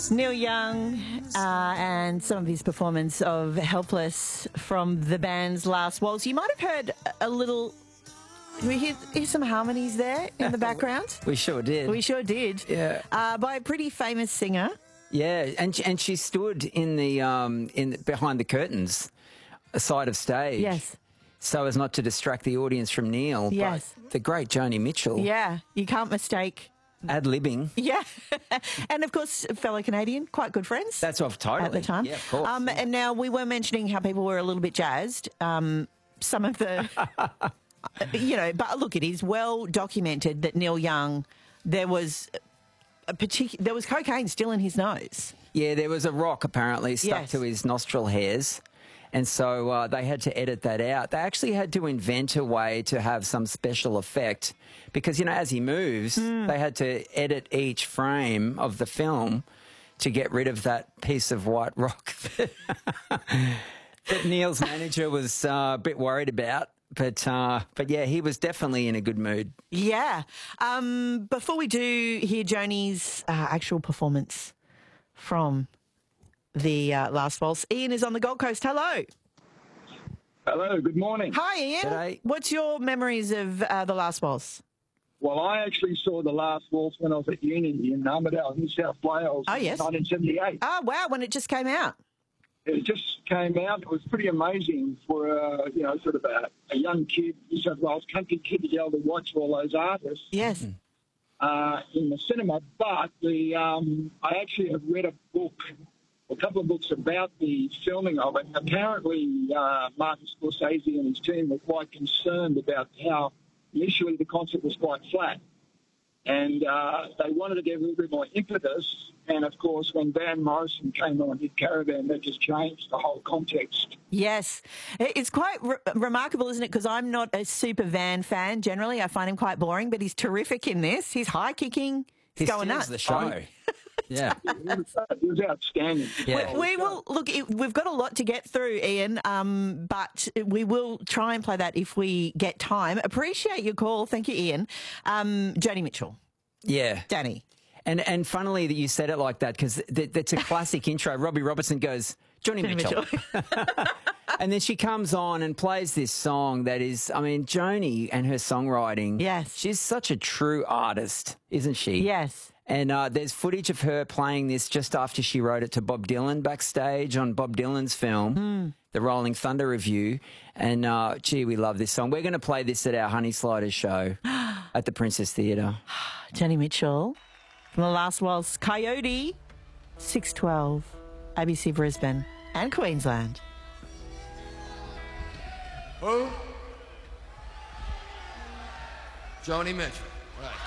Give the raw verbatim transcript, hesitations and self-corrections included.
Neil Young uh, and some of his performance of Helpless from the band's Last Waltz. You might have heard a little... Did we hear, hear some harmonies there in the background? We sure did. We sure did. Yeah. Uh, by a pretty famous singer. Yeah, and she, and she stood in the um in the, behind the curtains, side of stage. Yes. So as not to distract the audience from Neil. Yes. But the great Joni Mitchell. Yeah, you can't mistake. Ad-libbing. Yeah. And, of course, fellow Canadian, quite good friends. That's off totally. At the time. Yeah, of course. Um, and now we were mentioning how people were a little bit jazzed. Um, some of the... You know, but look, it is well documented that Neil Young, there was a particular, there was cocaine still in his nose. Yeah, there was a rock apparently stuck Yes. to his nostril hairs, and so uh, they had to edit that out. They actually had to invent a way to have some special effect because, you know, as he moves, Mm. they had to edit each frame of the film to get rid of that piece of white rock that, that Neil's manager was uh, a bit worried about. But, uh, but yeah, he was definitely in a good mood. Yeah. Um, before we do hear Joni's uh, actual performance from the uh, Last Waltz, Ian is on the Gold Coast. Hello. Hello, good morning. Hi, Ian. G'day. What's your memories of uh, the Last Waltz? Well, I actually saw The Last Waltz when I was at uni in Armidale, New South Wales Oh, yes. in nineteen seventy-eight. Oh, wow, when it just came out. It just came out. It was pretty amazing for, uh, you know, sort of a, a young kid, New South Wales country kid to be able to watch all those artists Yes. uh, in the cinema. But the um, I actually have read a book, a couple of books about the filming of it. Apparently, uh, Martin Scorsese and his team were quite concerned about how initially the concert was quite flat. And uh, they wanted to give a little bit more impetus. And, of course, when Van Morrison came on his Caravan, that just changed the whole context. Yes. It's quite re- remarkable, isn't it? Because I'm not a super Van fan generally. I find him quite boring, but he's terrific in this. He's high-kicking. He's He going steals nuts. the show. Yeah. It was, it was outstanding. Yeah. We, we will look. it- We've got a lot to get through, Ian. Um, but we will try and play that if we get time. Appreciate your call. Thank you, Ian. Um, Joni Mitchell, Yeah. Danny. And and funnily that you said it like that because th- that's a classic intro. Robbie Robertson goes, Johnny Joni Mitchell. And then she comes on and plays this song that is, I mean, Joni and her songwriting. Yes. She's such a true artist, isn't she? Yes. And uh, there's footage of her playing this just after she wrote it to Bob Dylan backstage on Bob Dylan's film, The Rolling Thunder Review. And, uh, gee, we love this song. We're going to play this at our Honey Sliders show at the Princess Theatre. Joni Mitchell from the Last Waltz, Coyote, six twelve, A B C Brisbane and Queensland. Who? Joni Mitchell. Right.